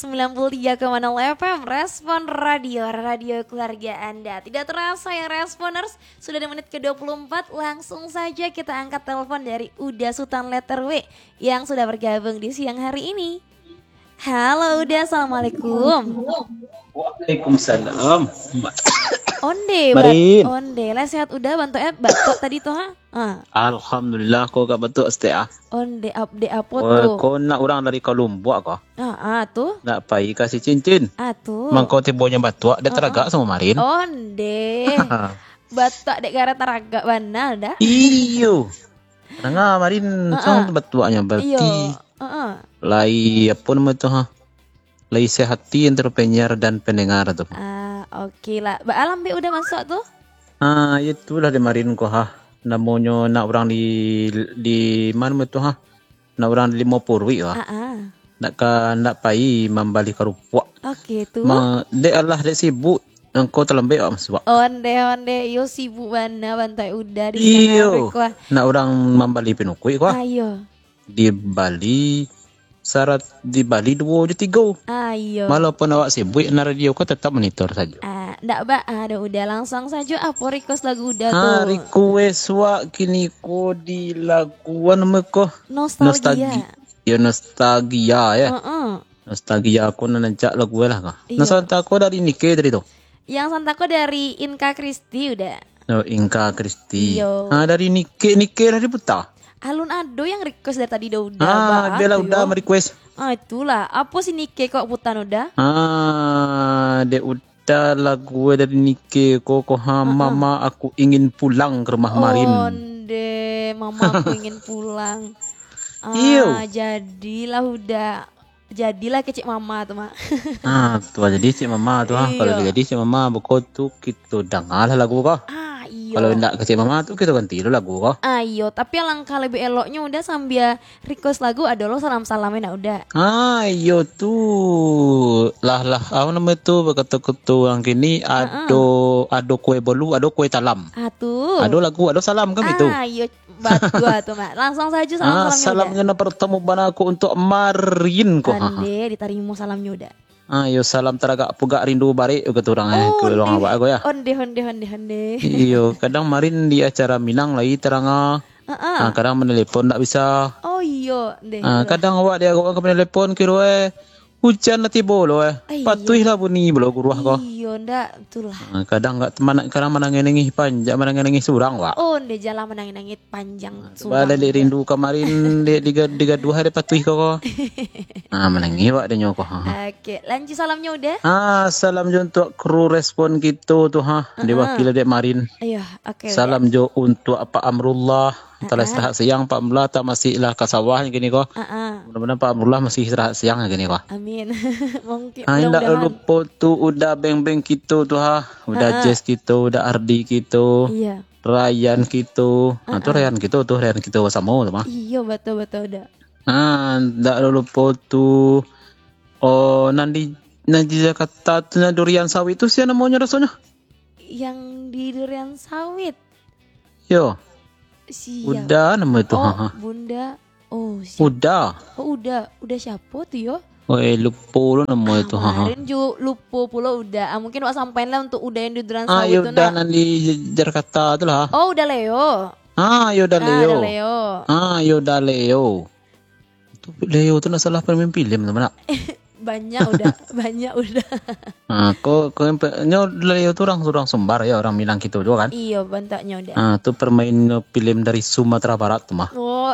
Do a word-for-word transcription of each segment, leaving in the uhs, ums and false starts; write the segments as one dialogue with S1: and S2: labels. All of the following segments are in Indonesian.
S1: sembilan puluh tiga koma nol F M Respon Radio, radio keluarga Anda. Tidak terasa ya Responers, sudah di menit ke dua puluh empat. Langsung saja kita angkat telepon dari Uda Sultan letter W yang sudah bergabung di siang hari ini. Halo Uda, Assalamualaikum.
S2: Waalaikumsalam.
S1: Onde,
S2: Marin.
S1: Bat, onde, lah sehat udah bantu eh batuk tadi tuh ha? Ah.
S2: Alhamdulillah kau gak betul este ah.
S1: Onde update apa
S2: Oh,
S1: tuh?
S2: kau nak orang dari Kolombo kau?
S1: Ah, ah tuh.
S2: Nak pai kasih cincin.
S1: Ah tuh.
S2: Mang kau tibonya batu dia teragak sama Marin.
S1: Onde. Batuk dek gara teragak banal dah.
S2: Iyo. Nengah Marin sang batuanya berarti.
S1: Iyo. Heeh.
S2: Lai apa nama tu ha? Lai sehati antara penyiar dan pendengar tu.
S1: Ah, oke lah. Mbak Alam be udah masuk tuh?
S2: Ah, itulah di Marin kau ha. Namanya nak orang di di mana tu ha? Nak orang di Lima Purwi ha.
S1: Ah, ah.
S2: Nak ka nak pai membalik ke rupak.
S1: Oke tuh.
S2: Ma dek Allah dek sibuk. Engkau terlembek ah masuk.
S1: Onde onde yo sibuk bana bantai udah di
S2: Iyo.
S1: kuah.
S2: Nak orang membalik penukui kau.
S1: Ayo.
S2: Di Bali syarat di Bali dua je tiga.
S1: Ayo.
S2: Walaupun awak sibuk na radio kau tetap monitor saja.
S1: Ah, ndak Mbak, ada udah langsung saja apa request lagu udah tuh.
S2: Ha request wak kini ko di laguan meko.
S1: Nostalgia.
S2: Ya nostalgia ya.
S1: Heeh.
S2: Nostalgia aku nanjak lagu lah kah.
S1: Iya.
S2: Nostalgia aku dari Nike dari tu.
S1: Yang Santako dari Inka Kristi udah.
S2: Oh, Inka Kristi.
S1: Iyo.
S2: Ah dari Nike Nike dari Buta.
S1: Alun Ado yang request dari tadi udah udah.
S2: Ah, dia lah udah merequest.
S1: Ah itulah. Apa sih Nike kok putan udah?
S2: Ah, dia udah lagu dari Nike koko ha mama aku ingin pulang ke rumah Marin.
S1: Onde, mama aku ingin pulang. Ah,
S2: Iyo.
S1: jadilah udah. Jadilah kecik mama tuh, Mak.
S2: Ah, tu aja jadi si mama tu ah. Kalau
S1: Iyo.
S2: jadi si mama buku tu kita dengar lah lagu kau.
S1: Ah, iyo.
S2: Kalau tidak ke si mama tu kita ganti dulu lagu kau.
S1: Ayo, tapi alangkah lebih eloknya udah sambil request lagu ada lo salam-salamin nah udah.
S2: Ah, iyo tu. Lah lah, apa nama tu berkata-kata yang kini ado ado kue bolu, ado kue talam.
S1: Atuh.
S2: Ado lagu, ado salam kan itu.
S1: Ah, iya batu tuh, Mak. Langsung saja
S2: Ah,
S1: salam-salamnya
S2: salamnya na pertemu bana aku untuk Marin kok.
S1: udah. Ande, diterima salamnya udah.
S2: Ah, yo salam teragak pugak rindu balik ke orang eh ke
S1: Onde.
S2: orang awak aku ya.
S1: Onde, onde, onde, onde.
S2: Iyo, kadang Marin di acara Minang lagi teranga.
S1: Heeh.
S2: Ah, kadang menelepon tak bisa.
S1: Oh iya, deh.
S2: Ah, kadang awak dia awak ke menelepon kira eh hujan nanti bolo eh.
S1: Iya.
S2: Patuhilah bunyi bolo guruah kau.
S1: Iya, ndak itulah.
S2: Ah, kadang enggak teman kadang menangi-nangi panjang menangi-nangi surang wak.
S1: Onde jalan menangin-nangit panjang
S2: Bala dek rindu kemarin dek tiga tiga dua hari patuhi kau. kau. Ah, menangi wak dia nyoko.
S1: Oke, lanjut salamnya udah.
S2: Ah, salam jo untuk kru respon gitu tuh ha. Diwakili dek Marin.
S1: Iya, oke.
S2: Salam jo untuk Pak Amrullah. Telah istirahat siang Pak Amrullah tak masih lah ke sawah gini kok.
S1: Heeh.
S2: Mudah-mudahan Pak Amrullah masih istirahat siang gini kok.
S1: Amin. Mungkin
S2: Ah, indak
S1: mudah-mudahan.
S2: lupa tu udah beng-beng gitu tuh ha. Udah Jess gitu, udah Ardi gitu.
S1: Iya.
S2: Ryan gitu. Nah, tuh Ryan gitu tuh Ryan gitu sama tuh mah.
S1: Iya, betul-betul udah.
S2: Ah, ndak lupa tuh. Oh, nanti nanti Jakarta tuh durian sawit itu sih namanya rasanya.
S1: Yang di durian sawit.
S2: Yo,
S1: Siap.
S2: udah nama itu.
S1: Oh,
S2: ha, ha.
S1: Bunda. Oh, siap.
S2: Udah.
S1: Oh, udah. Udah siapa tuh yo?
S2: Oh, eh, lupa lu nama itu. ha, ha.
S1: Kemarin ju lupa pula udah. Ah, mungkin wak sampein lah untuk udah yang di durian
S2: Ah,
S1: sawit
S2: ya
S1: tuh
S2: udah
S1: nak.
S2: nanti Jakarta tuh lah.
S1: Oh, udah Leo.
S2: Ah, ya udah
S1: Ah,
S2: Leo.
S1: udah Leo.
S2: Ah, ya udah Leo. Itu Leo tuh nggak salah pemain film teman.
S1: Banyak udah, banyak udah.
S2: Ah, kok kau yang Leo tuh orang orang Sumbar ya orang Minang gitu juga kan.
S1: Iya, bentaknya udah.
S2: Ah, tuh permain film dari Sumatera Barat tuh mah.
S1: Oh,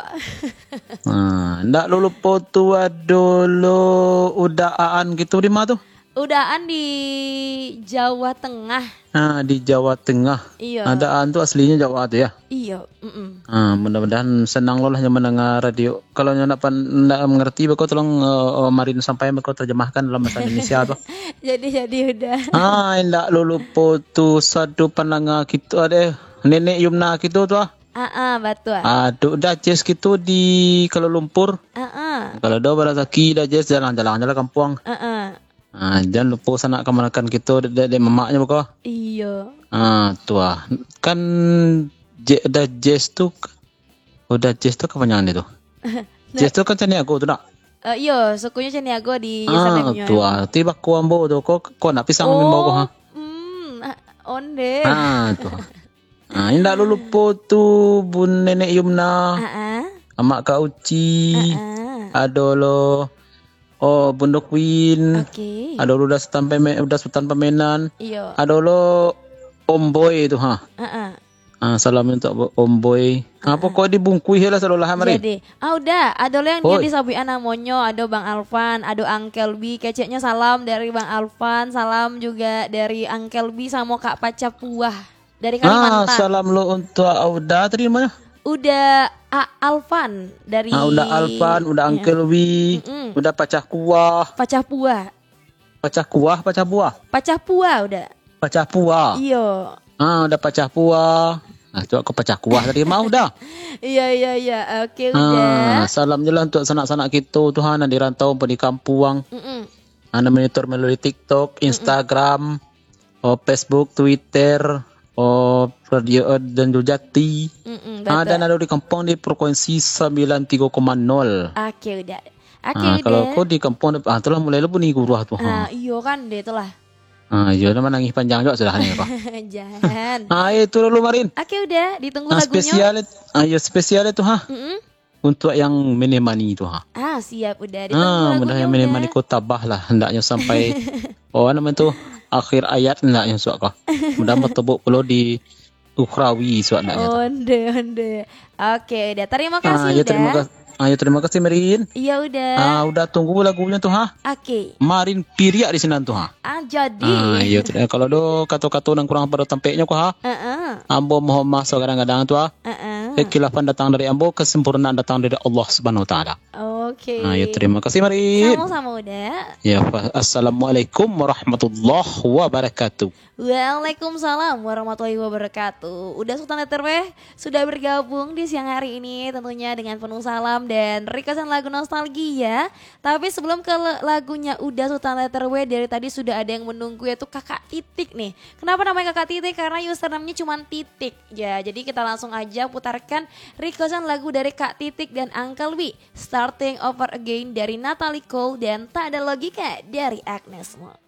S2: Ah, ndak lu lupa tuh dulu udah aan gitu di mana tuh?
S1: udahan di Jawa Tengah.
S2: Ah, di Jawa Tengah.
S1: Iya.
S2: Ada aan tuh aslinya Jawa tuh ya.
S1: Iya, mm-mm.
S2: Ah, mudah-mudahan senang lo lah yang mendengar radio. Kalau nyak pan ndak mengerti, bako tolong uh, Marin sampai bako terjemahkan dalam bahasa Indonesia tuh.
S1: Jadi jadi udah.
S2: Ah, ndak lu lupa tuh satu pendengar gitu ada nenek Yumna gitu tuh. ah.
S1: Ah, ah, betul.
S2: Aduh, dajes gitu di Kuala Lumpur.
S1: Ah, ah,
S2: Kalau do barataki dajes jalan-jalan jalan kampung.
S1: ah, ah.
S2: Ah, jangan lupa sana kemanakan gitu dari mamaknya bako.
S1: Iya.
S2: Ah, tua. Kan je, da jazz tuh udah jazz tuh kepanjangan itu. Jazz tuh kan tadi aku tuh nak.
S1: Eh, iya, sukunya Caniago di
S2: Ah,
S1: Yerusalem.
S2: tua. Tiba ku ambo tu ko ko nak pisang min bau ko ha.
S1: hmm, ah, onde.
S2: Ah, tu. Ah, indak lulupo tu bun nenek Yumna,
S1: Ah,
S2: amak Kak Uci,
S1: ah.
S2: adolo oh Bundok Win,
S1: Oke.
S2: adolo udah sultan pemen udah sultan pemenan,
S1: Iya.
S2: adolo Om Boy tu ha.
S1: Heeh.
S2: Ah, salam untuk Om Boy. Apa kau dibungkui lah selalu lah mari.
S1: Jadi, ah udah, ada yang
S2: Oi.
S1: dia disabian namonyo, ada Bang Alvan, ada Uncle B, keceknya salam dari Bang Alvan, salam juga dari Uncle B sama Kak Paca Puah dari
S2: Ah,
S1: Kalimantan.
S2: salam lo untuk Auda tadi mana?
S1: Udah A Alvan dari
S2: Ah, udah Alvan, udah Uncle Wi,
S1: Mm-mm.
S2: udah Pacah Kuah,
S1: Paca Puah.
S2: Pacah Kuah, Pacah Buah,
S1: Paca Puah udah.
S2: Pacah Puah.
S1: Iya.
S2: Ah, udah Pacah Puah. Ah, tu aku Pacah Kuah tadi mau dah.
S1: Iya iya iya. Oke
S2: Ah,
S1: udah.
S2: salam je lah untuk sanak-sanak kita Tuhan yang di rantau di kampung.
S1: Mm-mm.
S2: Anda monitor melalui TikTok, Instagram, oh, Facebook, Twitter, oh, Radio dan Jujati.
S1: Mm-mm,
S2: Ah,
S1: betul.
S2: dan ada di kampung di frekuensi sembilan puluh tiga koma nol.
S1: Oke udah. Oke
S2: Ah,
S1: udah.
S2: kalau kau di kampung ah telah mulai lebu ni guru tu ha.
S1: Ah, iyo kan deh itulah.
S2: Ah, ya nama nangis panjang juga sudah ni apa.
S1: Jangan.
S2: Ah, itu dulu Marin.
S1: Oke udah, ditunggu
S2: Ah,
S1: lagunya.
S2: spesial ah ya spesial itu ha.
S1: Mm-mm.
S2: Untuk yang menemani itu ha.
S1: Ah siap udah, ditunggu
S2: Ah,
S1: lagunya
S2: mudah yang
S1: udah.
S2: menemani kau tabah lah hendaknya sampai oh nama tu akhir ayat hendaknya suak kau. Mudah metebuk pula di ukhrawi suak hendaknya. tu.
S1: Onde onde. Oke udah, terima
S2: Ah,
S1: kasih
S2: ya
S1: udah.
S2: terima kasih. Ah, ya terima kasih Marin.
S1: Iya udah.
S2: Ah, udah tunggu lagunya tu ha.
S1: Oke.
S2: Marin piriak di sini tu ha.
S1: Ah jadi.
S2: Ah, ya ter- kalau do kata-kata nang kurang pada tampeknya ko ha.
S1: Heeh.
S2: Ambo mohon maaf kadang-kadang tu ha.
S1: Heeh.
S2: Kekilafan datang dari ambo, kesempurnaan datang dari Allah Subhanahu wa taala.
S1: Oke.
S2: Ah, ya terima kasih Marin.
S1: Sama-sama udah.
S2: Ya, fa- assalamualaikum warahmatullahi wabarakatuh.
S1: Waalaikumsalam warahmatullahi wabarakatuh. Udah Sultan Letterweh sudah bergabung di siang hari ini tentunya dengan penuh salam dan requestan lagu nostalgia. Tapi sebelum ke le- lagunya Udah Sultan Letterweh, dari tadi sudah ada yang menunggu yaitu Kakak Titik nih. Kenapa namanya Kakak Titik? Karena username-nya cuma Titik. Ya, jadi kita langsung aja putarkan requestan lagu dari Kak Titik dan Uncle W. Starting Over Again dari Natalie Cole dan Tak Ada Logika dari Agnes Mo.